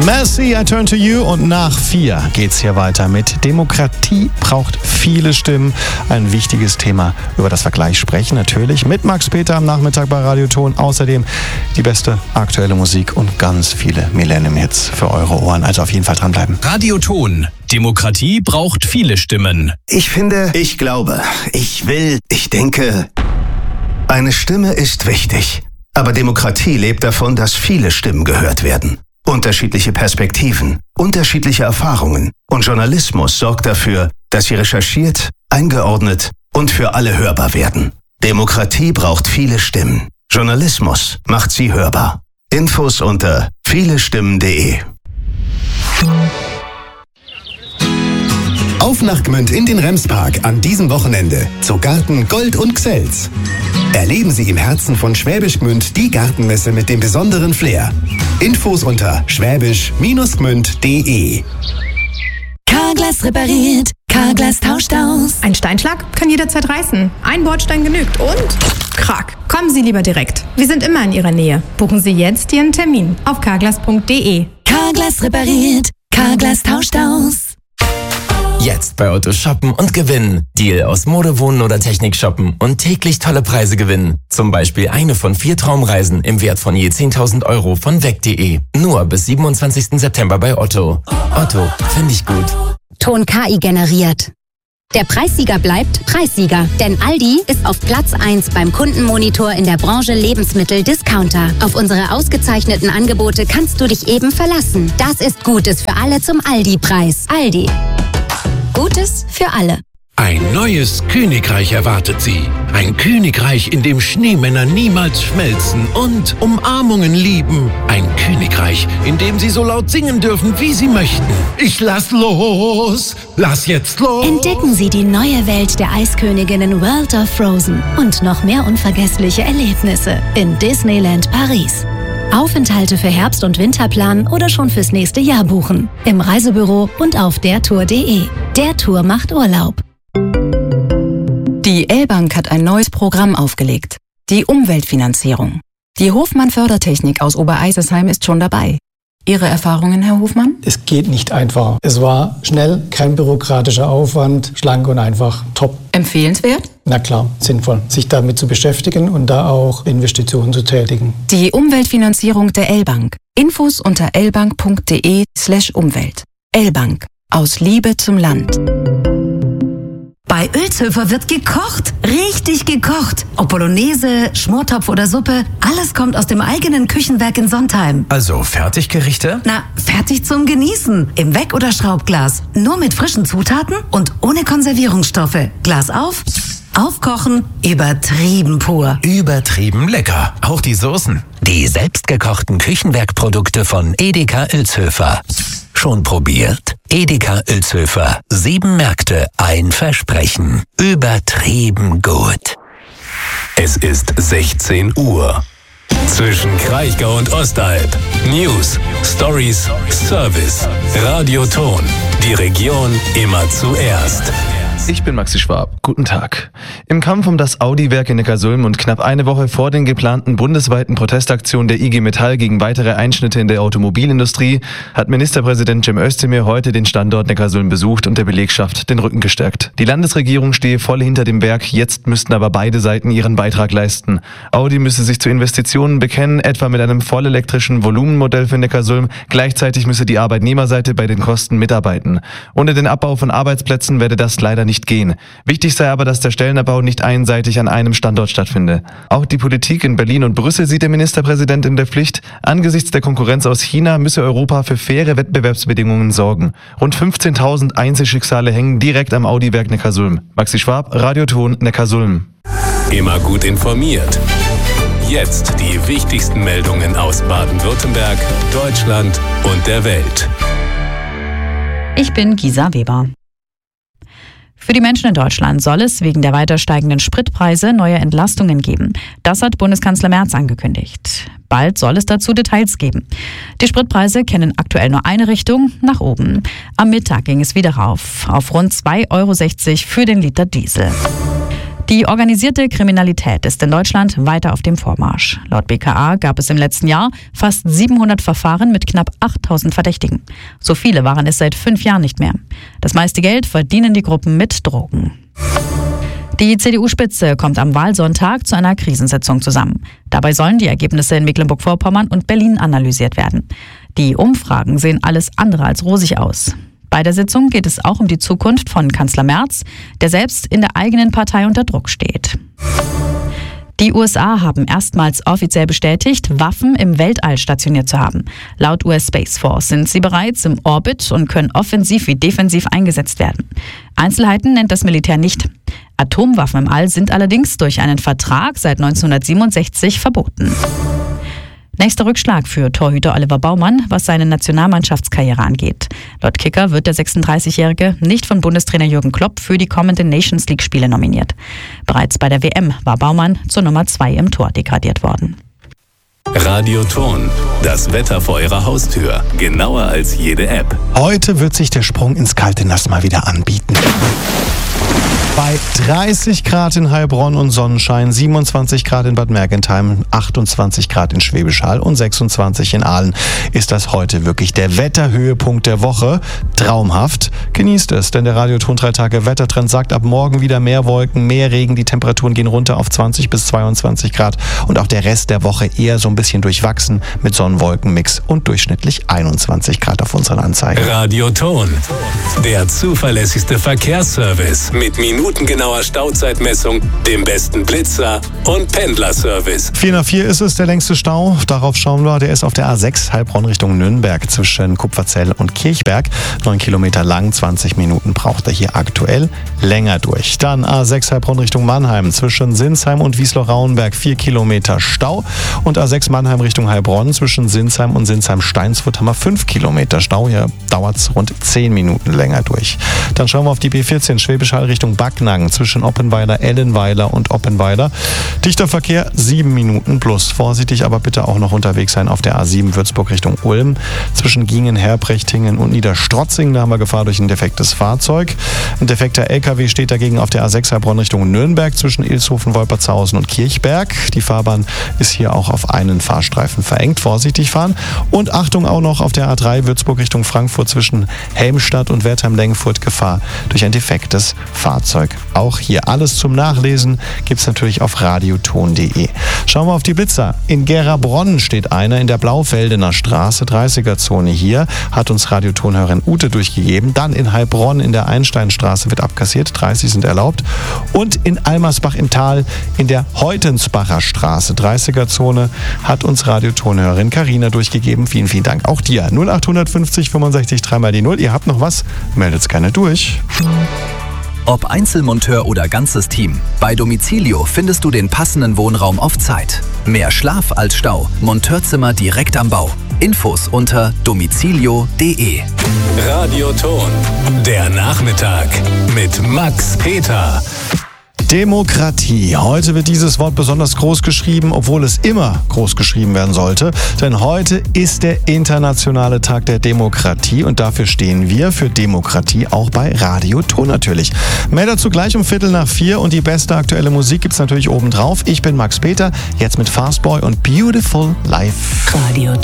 Merci, I turn to you. Und nach 4 geht's hier weiter mit Demokratie braucht viele Stimmen. Ein wichtiges Thema, über das wir gleich sprechen. Natürlich mit Max Peter am Nachmittag bei Radioton. Außerdem die beste aktuelle Musik und ganz viele Millennium-Hits für eure Ohren. Also auf jeden Fall dranbleiben. Radioton. Demokratie braucht viele Stimmen. Ich finde, ich glaube, ich will, ich denke, eine Stimme ist wichtig. Aber Demokratie lebt davon, dass viele Stimmen gehört werden. Unterschiedliche Perspektiven, unterschiedliche Erfahrungen. Und Journalismus sorgt dafür, dass sie recherchiert, eingeordnet und für alle hörbar werden. Demokratie braucht viele Stimmen. Journalismus macht sie hörbar. Infos unter vielestimmen.de. Auf nach Gmünd in den Remspark an diesem Wochenende zu Garten Gold und Gsels. Erleben Sie im Herzen von Schwäbisch Gmünd die Gartenmesse mit dem besonderen Flair. Infos unter schwäbisch-gmünd.de. Carglass repariert, Carglass tauscht aus. Ein Steinschlag kann jederzeit reißen. Ein Bordstein genügt und krack. Kommen Sie lieber direkt. Wir sind immer in Ihrer Nähe. Buchen Sie jetzt Ihren Termin auf carglass.de. Carglass repariert, Carglass tauscht aus. Jetzt bei Otto shoppen und gewinnen. Deal aus Mode, Wohnen oder Technik shoppen und täglich tolle Preise gewinnen. Zum Beispiel eine von 4 Traumreisen im Wert von je 10.000 € von weg.de. Nur bis 27. September bei Otto. Otto, finde ich gut. Ton KI generiert. Der Preissieger bleibt Preissieger, denn Aldi ist auf Platz 1 beim Kundenmonitor in der Branche Lebensmittel-Discounter. Auf unsere ausgezeichneten Angebote kannst du dich eben verlassen. Das ist Gutes für alle zum Aldi-Preis. Aldi. Gutes für alle. Ein neues Königreich erwartet Sie. Ein Königreich, in dem Schneemänner niemals schmelzen und Umarmungen lieben. Ein Königreich, in dem Sie so laut singen dürfen, wie Sie möchten. Ich lass los, lass jetzt los. Entdecken Sie die neue Welt der Eisköniginnen World of Frozen und noch mehr unvergessliche Erlebnisse in Disneyland Paris. Aufenthalte für Herbst- und Winter planen oder schon fürs nächste Jahr buchen. Im Reisebüro und auf dertour.de. Der Tour macht Urlaub. Die L-Bank hat ein neues Programm aufgelegt. Die Umweltfinanzierung. Die Hofmann Fördertechnik aus Obereisesheim ist schon dabei. Ihre Erfahrungen, Herr Hofmann? Es geht nicht einfacher. Es war schnell, kein bürokratischer Aufwand, schlank und einfach top. Empfehlenswert? Na klar, sinnvoll, sich damit zu beschäftigen und da auch Investitionen zu tätigen. Die Umweltfinanzierung der L-Bank. Infos unter lbank.de/Umwelt. L-Bank. Aus Liebe zum Land. Bei Ölshöfer wird gekocht, richtig gekocht. Ob Bolognese, Schmortopf oder Suppe, alles kommt aus dem eigenen Küchenwerk in Sontheim. Also Fertiggerichte? Na, fertig zum Genießen. Im Weck- oder Schraubglas. Nur mit frischen Zutaten und ohne Konservierungsstoffe. Glas auf, aufkochen, übertrieben pur. Übertrieben lecker. Auch die Soßen. Die selbstgekochten Küchenwerkprodukte von Edeka Ilshöfer. Schon probiert? Edeka Ilshöfer. 7 Märkte, ein Versprechen. Übertrieben gut. Es ist 16 Uhr. Zwischen Kraichgau und Ostalb. News, Stories, Service. Radioton. Die Region immer zuerst. Ich bin Maxi Schwab. Guten Tag. Im Kampf um das Audi-Werk in Neckarsulm und knapp eine Woche vor den geplanten bundesweiten Protestaktionen der IG Metall gegen weitere Einschnitte in der Automobilindustrie hat Ministerpräsident Cem Özdemir heute den Standort Neckarsulm besucht und der Belegschaft den Rücken gestärkt. Die Landesregierung stehe voll hinter dem Werk, jetzt müssten aber beide Seiten ihren Beitrag leisten. Audi müsse sich zu Investitionen bekennen, etwa mit einem vollelektrischen Volumenmodell für Neckarsulm. Gleichzeitig müsse die Arbeitnehmerseite bei den Kosten mitarbeiten. Ohne den Abbau von Arbeitsplätzen werde das leider nicht gehen. Wichtig sei aber, dass der Stellenabbau nicht einseitig an einem Standort stattfinde. Auch die Politik in Berlin und Brüssel sieht der Ministerpräsident in der Pflicht. Angesichts der Konkurrenz aus China müsse Europa für faire Wettbewerbsbedingungen sorgen. Rund 15.000 Einzelschicksale hängen direkt am Audi-Werk Neckarsulm. Maxi Schwab, Radioton, Neckarsulm. Immer gut informiert. Jetzt die wichtigsten Meldungen aus Baden-Württemberg, Deutschland und der Welt. Ich bin Gisa Weber. Für die Menschen in Deutschland soll es wegen der weiter steigenden Spritpreise neue Entlastungen geben. Das hat Bundeskanzler Merz angekündigt. Bald soll es dazu Details geben. Die Spritpreise kennen aktuell nur eine Richtung, nach oben. Am Mittag ging es wieder rauf, auf rund 2,60 € für den Liter Diesel. Die organisierte Kriminalität ist in Deutschland weiter auf dem Vormarsch. Laut BKA gab es im letzten Jahr fast 700 Verfahren mit knapp 8000 Verdächtigen. So viele waren es seit 5 Jahren nicht mehr. Das meiste Geld verdienen die Gruppen mit Drogen. Die CDU-Spitze kommt am Wahlsonntag zu einer Krisensitzung zusammen. Dabei sollen die Ergebnisse in Mecklenburg-Vorpommern und Berlin analysiert werden. Die Umfragen sehen alles andere als rosig aus. Bei der Sitzung geht es auch um die Zukunft von Kanzler Merz, der selbst in der eigenen Partei unter Druck steht. Die USA haben erstmals offiziell bestätigt, Waffen im Weltall stationiert zu haben. Laut US Space Force sind sie bereits im Orbit und können offensiv wie defensiv eingesetzt werden. Einzelheiten nennt das Militär nicht. Atomwaffen im All sind allerdings durch einen Vertrag seit 1967 verboten. Nächster Rückschlag für Torhüter Oliver Baumann, was seine Nationalmannschaftskarriere angeht. Laut Kicker wird der 36-Jährige nicht von Bundestrainer Jürgen Klopp für die kommenden Nations League-Spiele nominiert. Bereits bei der WM war Baumann zur Nummer 2 im Tor degradiert worden. Radioton, das Wetter vor Ihrer Haustür. Genauer als jede App. Heute wird sich der Sprung ins kalte Nass mal wieder anbieten. Bei 30 Grad in Heilbronn und Sonnenschein, 27 Grad in Bad Mergentheim, 28 Grad in Schwäbisch Hall und 26 in Aalen ist das heute wirklich der Wetterhöhepunkt der Woche. Traumhaft. Genießt es, denn der Radioton 3 Tage Wettertrend sagt ab morgen wieder mehr Wolken, mehr Regen. Die Temperaturen gehen runter auf 20 bis 22 Grad und auch der Rest der Woche eher so ein bisschen durchwachsen mit Sonnenwolkenmix und durchschnittlich 21 Grad auf unseren Anzeigen. Radioton, der zuverlässigste Verkehrsservice mit minutengenauer Stauzeitmessung, dem besten Blitzer und Pendlerservice. 4 nach 4 ist es, der längste Stau. Darauf schauen wir. Der ist auf der A6 Heilbronn Richtung Nürnberg zwischen Kupferzell und Kirchberg. 9 Kilometer lang, 20 Minuten braucht er hier aktuell länger durch. Dann A6 Heilbronn Richtung Mannheim zwischen Sinsheim und Wiesloch-Rauenberg 4 Kilometer Stau. Und A6 Mannheim Richtung Heilbronn zwischen Sinsheim und Sinsheim-Steinsfurt haben wir 5 Kilometer Stau. Hier dauert es rund 10 Minuten länger durch. Dann schauen wir auf die B14 Schwäbisch Hall Richtung Backnang zwischen Oppenweiler, Ellenweiler und Oppenweiler. Dichter Verkehr, 7 Minuten plus. Vorsichtig aber bitte auch noch unterwegs sein auf der A7 Würzburg Richtung Ulm. Zwischen Gingen, Herbrechtingen und Niederstrotzingen, da haben wir Gefahr durch ein defektes Fahrzeug. Ein defekter LKW steht dagegen auf der A6 Heilbronn Richtung Nürnberg zwischen Ilshofen, Wolpertshausen und Kirchberg. Die Fahrbahn ist hier auch auf einen Fahrstreifen verengt. Vorsichtig fahren. Und Achtung auch noch auf der A3 Würzburg Richtung Frankfurt zwischen Helmstadt und Wertheim-Lengfurt Gefahr durch ein defektes Fahrzeug. Auch hier alles zum Nachlesen gibt es natürlich auf radioton.de. Schauen wir auf die Blitzer. In Gerabronn steht einer in der Blaufeldener Straße, 30er-Zone hier, hat uns Radiotonhörerin Ute durchgegeben. Dann in Heilbronn in der Einsteinstraße wird abkassiert, 30 sind erlaubt. Und in Almersbach im Tal in der Heutensbacher Straße, 30er-Zone, hat uns Radiotonhörerin Carina durchgegeben. Vielen, vielen Dank auch dir. 0850 65 3 mal die 0. Ihr habt noch was? Meldet's gerne durch. Ob Einzelmonteur oder ganzes Team, bei Domicilio findest du den passenden Wohnraum auf Zeit. Mehr Schlaf als Stau, Monteurzimmer direkt am Bau. Infos unter domicilio.de. Radioton, der Nachmittag mit Max Peter. Demokratie. Heute wird dieses Wort besonders groß geschrieben, obwohl es immer groß geschrieben werden sollte. Denn heute ist der internationale Tag der Demokratie und dafür stehen wir für Demokratie auch bei Radioton natürlich. Mehr dazu gleich um 3:15 und die beste aktuelle Musik gibt's natürlich obendrauf. Ich bin Max Peter, jetzt mit Fastboy und Beautiful Life. Radioton.